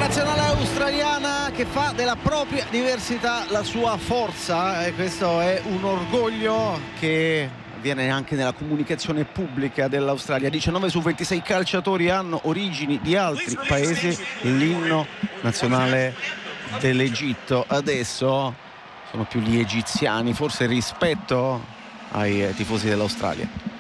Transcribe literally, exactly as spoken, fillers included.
nazionale australiana che fa della propria diversità la sua forza, e questo è un orgoglio che avviene anche nella comunicazione pubblica dell'Australia. diciannove su ventisei calciatori hanno origini di altri paesi, l'inno nazionale dell'Egitto adesso sono più gli egiziani forse rispetto ai tifosi dell'Australia.